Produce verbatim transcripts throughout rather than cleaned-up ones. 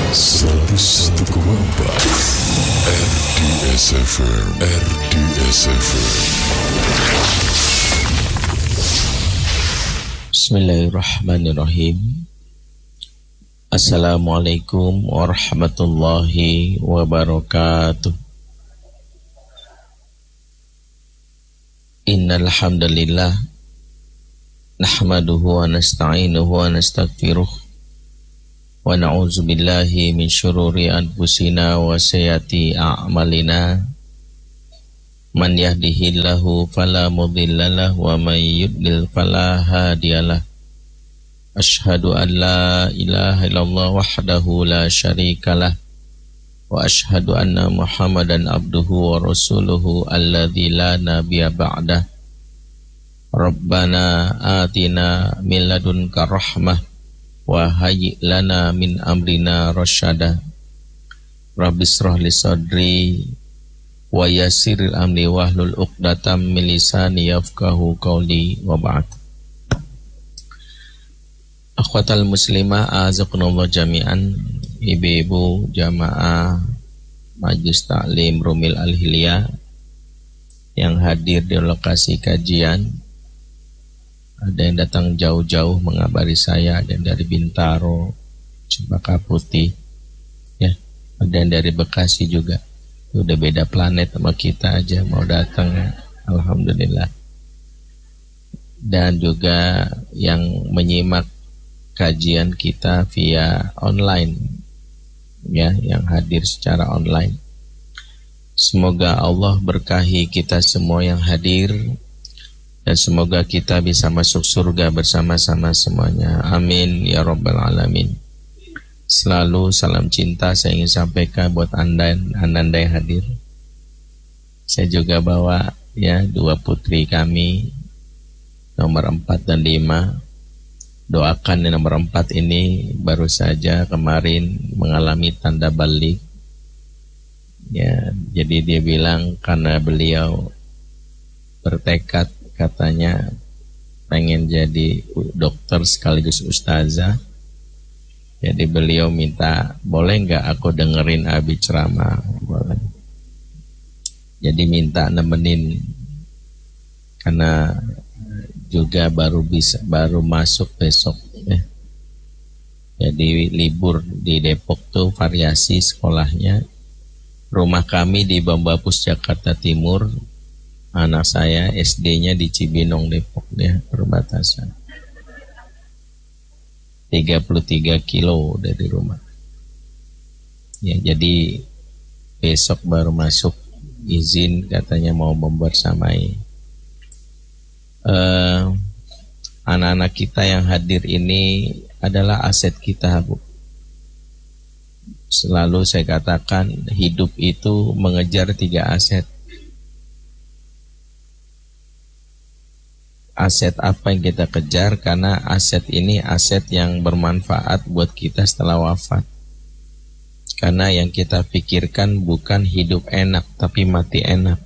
seratus koma empat R D S F M, R D S F M. Bismillahirrahmanirrahim. Assalamualaikum warahmatullahi wabarakatuh. Innal hamdalillah nahmaduhu wa nasta'inuhu wa nastaghfiruh wa na'udzu billahi min syururi anfusina wa sayyiati a'malina. Man yahdihillahu fala mudhillalah wa man yudlil fala hadiyalah. Asyhadu an la ilaha illallah wahdahu la syarikalah wa asyhadu anna Muhammadan abduhu wa rasuluhu alladzi la nabiyya ba'dah. Rabbana atina min ladunka rahmah wa hayyi lana min amrina rasyada. Rabbis shrah li sadri wa yassiril amri wahlul 'uqdatam min lisani yafqahu qawli wa ba'd. Akhwatal muslimah azakunallah jami'an, ibu-ibu jamaah Majelis Ta'lim Rumil Al-Hilya yang hadir di lokasi kajian. Ada yang datang jauh-jauh mengabari saya, ada yang dari Bintaro, Cempaka Putih, ya, ada yang dari Bekasi juga. Udah beda planet sama kita aja mau datang, ya. Alhamdulillah. Dan juga yang menyimak kajian kita via online, ya, yang hadir secara online. Semoga Allah berkahi kita semua yang hadir, dan semoga kita bisa masuk surga bersama-sama semuanya. Amin ya rabbal alamin. Selalu salam cinta saya ingin sampaikan buat anda, anda yang hadir. Saya juga bawa, ya, dua putri kami, nomor empat dan lima. Doakan yang nomor empat ini baru saja kemarin mengalami tanda balik, ya. Jadi dia bilang karena beliau bertekad, katanya pengen jadi dokter sekaligus ustazah. Jadi beliau minta, boleh nggak aku dengerin Abi ceramah? Boleh. Jadi minta nemenin, karena juga baru bisa baru masuk besok, ya. Jadi libur di Depok tuh variasi sekolahnya. Rumah kami di Bambapus Jakarta Timur. Anak saya S D-nya di Cibinong Depok, ya, perbatasan. tiga puluh tiga kilo dari rumah. Ya, jadi besok baru masuk, izin katanya mau membersamai. Uh, anak-anak kita yang hadir ini adalah aset kita, Bu. Selalu saya katakan hidup itu mengejar tiga aset. Aset apa yang kita kejar? Karena aset ini aset yang bermanfaat buat kita setelah wafat. Karena yang kita pikirkan bukan hidup enak, tapi mati enak.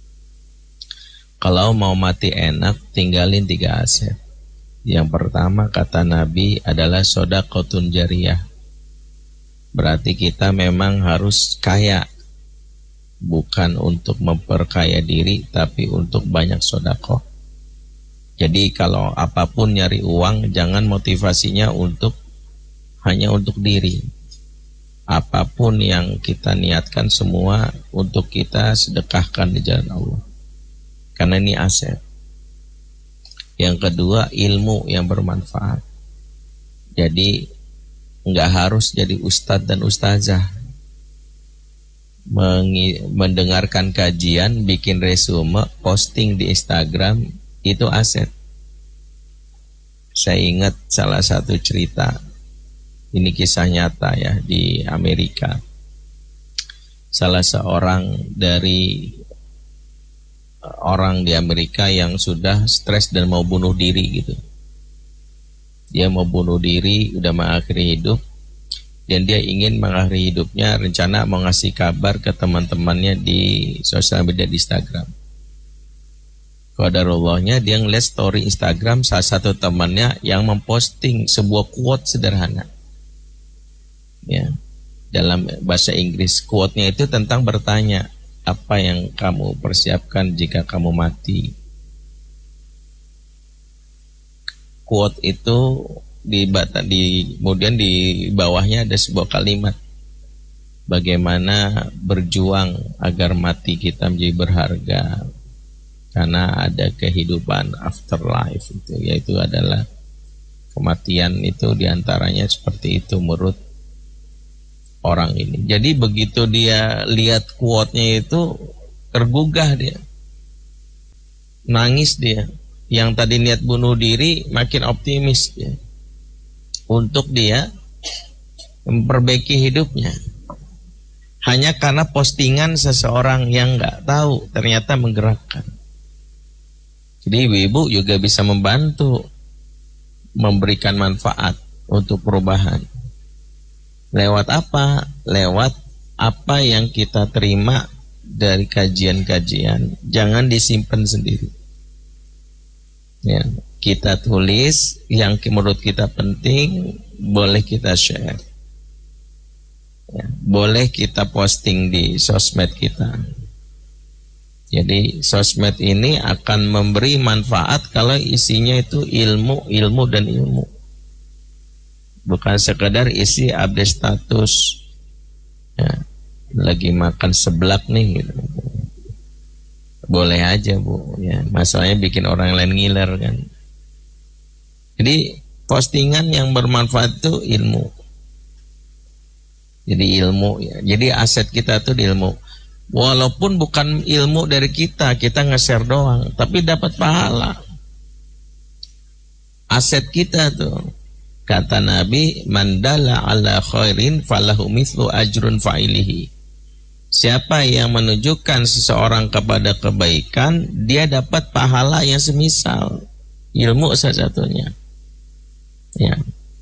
Kalau mau mati enak, tinggalin tiga aset. Yang pertama kata Nabi adalah shodaqotun jariyah. Berarti kita memang harus kaya. Bukan untuk memperkaya diri, tapi untuk banyak sodaqoh. Jadi kalau apapun nyari uang, jangan motivasinya untuk hanya untuk diri. Apapun yang kita niatkan semua untuk kita sedekahkan di jalan Allah. Karena ini aset. Yang kedua, ilmu yang bermanfaat. Jadi nggak harus jadi ustadz dan ustazah. Mengi- mendengarkan kajian, bikin resume, posting di Instagram, itu aset. Saya ingat salah satu cerita, ini kisah nyata, ya, di Amerika. Salah seorang dari orang di Amerika yang sudah stres dan mau bunuh diri gitu. Dia mau bunuh diri, udah mengakhiri hidup, dan dia ingin mengakhiri hidupnya, rencana mau ngasih kabar ke teman-temannya di sosial media di Instagram. Qadarullahnya dia ngeliat story Instagram salah satu temannya yang memposting sebuah quote sederhana. Ya. dalam bahasa Inggris. Quote-nya itu tentang bertanya, apa yang kamu persiapkan jika kamu mati? Quote itu di, di kemudian di bawahnya ada sebuah kalimat, bagaimana berjuang agar mati kita menjadi berharga, karena ada kehidupan afterlife, itu yaitu adalah kematian itu diantaranya seperti itu menurut orang ini. Jadi begitu dia lihat quote-nya itu tergugah dia, nangis dia. Yang tadi niat bunuh diri makin optimis dia untuk dia memperbaiki hidupnya, hanya karena postingan seseorang yang nggak tahu ternyata menggerakkan. Jadi ibu-ibu juga bisa membantu memberikan manfaat untuk perubahan. Lewat apa? Lewat apa yang kita terima dari kajian-kajian. Jangan disimpan sendiri. Ya, kita tulis yang menurut kita penting, boleh kita share. Ya, boleh kita posting di sosmed kita. Jadi sosmed ini akan memberi manfaat kalau isinya itu ilmu, ilmu dan ilmu. Bukan sekedar isi update status, ya, lagi makan seblak nih gitu. Boleh aja bu, ya, masalahnya bikin orang lain ngiler kan. Jadi postingan yang bermanfaat itu ilmu. Jadi ilmu, ya. Jadi aset kita tuh di ilmu. Walaupun bukan ilmu dari kita, kita nge-share doang, tapi dapat pahala. Aset kita tuh, kata Nabi, mandala ala khairin falahu mithlu ajrun fa'ilihi. Siapa yang menunjukkan seseorang kepada kebaikan, dia dapat pahala yang semisal. Ilmu salah satunya. Ya.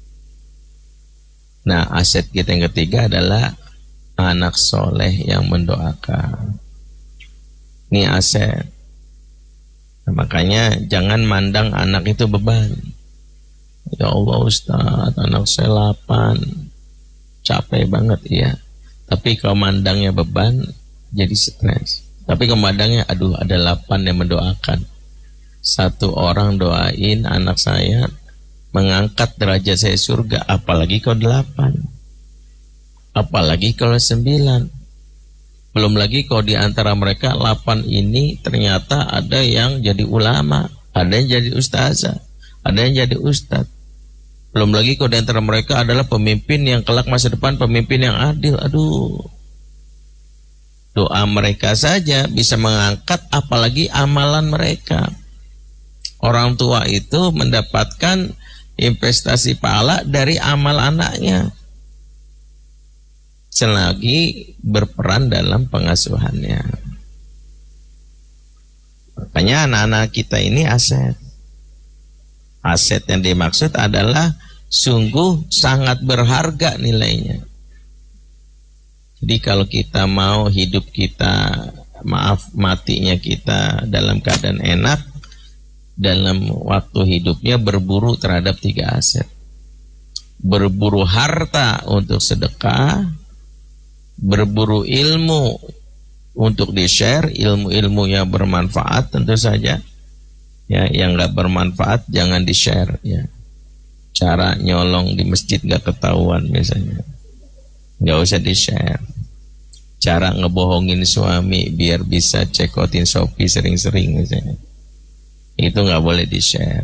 Nah, aset kita yang ketiga adalah anak soleh yang mendoakan. Ini aset. Nah, makanya jangan mandang anak itu beban. Ya Allah Ustaz, anak saya delapan, capek banget ya. Tapi kalau mandangnya beban, jadi stres. Tapi kalau mandangnya, aduh ada delapan yang mendoakan. Satu orang doain anak saya mengangkat derajat saya surga, apalagi kalau delapan. Apalagi kalau sembilan. Belum lagi kalau di antara mereka delapan ini ternyata ada yang jadi ulama, ada yang jadi ustazah, ada yang jadi ustadz. Belum lagi kalau di antara mereka adalah pemimpin yang kelak masa depan, pemimpin yang adil. Aduh, doa mereka saja bisa mengangkat, apalagi amalan mereka. Orang tua itu mendapatkan investasi pahala dari amal anaknya, selagi berperan dalam pengasuhannya. Makanya anak-anak kita ini aset. Aset yang dimaksud adalah sungguh sangat berharga nilainya. Jadi kalau kita mau hidup kita, maaf matinya kita dalam keadaan enak, dalam waktu hidupnya berburu terhadap tiga aset. Berburu harta untuk sedekah, berburu ilmu untuk di-share, ilmu-ilmu yang bermanfaat tentu saja. Ya, yang nggak bermanfaat jangan di-share ya. Cara nyolong di masjid nggak ketahuan misalnya, nggak usah di-share. Cara ngebohongin suami biar bisa cekotin Shopee sering-sering misalnya, itu nggak boleh di-share.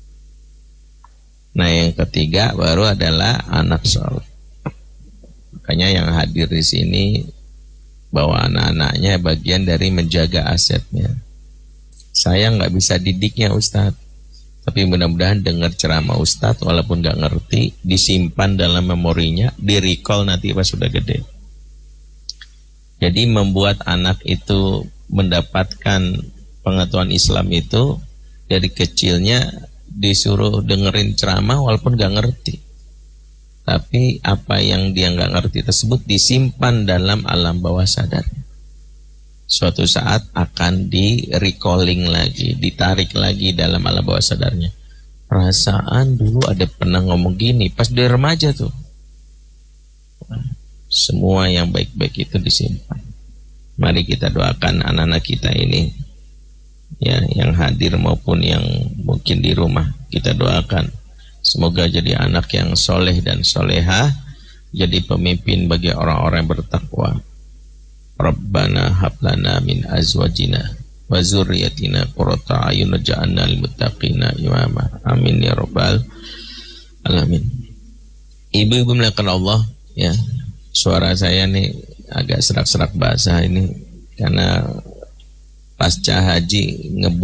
Nah yang ketiga baru adalah anak soleh. Makanya yang hadir di sini bahwa anak-anaknya bagian dari menjaga asetnya. Saya nggak bisa didiknya Ustadz, tapi mudah-mudahan dengar ceramah Ustadz walaupun nggak ngerti, disimpan dalam memorinya, di-recall nanti pas sudah gede. Jadi membuat anak itu mendapatkan pengetahuan Islam itu dari kecilnya disuruh dengerin ceramah walaupun nggak ngerti. Tapi apa yang dia nggak ngerti tersebut disimpan dalam alam bawah sadarnya. Suatu saat akan di-recalling lagi, ditarik lagi dalam alam bawah sadarnya. Perasaan dulu ada pernah ngomong gini, pas dia remaja tuh. Semua yang baik-baik itu disimpan. Mari kita doakan anak-anak kita ini, ya, yang hadir maupun yang mungkin di rumah, kita doakan semoga jadi anak yang soleh dan solehah, jadi pemimpin bagi orang-orang yang bertakwa. Rabbana hablana min azwajina wa zurriyatina qurrata a'yun waj'alna lil muttaqina imama. Amin ya rabbal alamin. Ibu-ibu melakukan Allah, ya, suara saya nih agak serak-serak basah ini karena pasca haji ngebu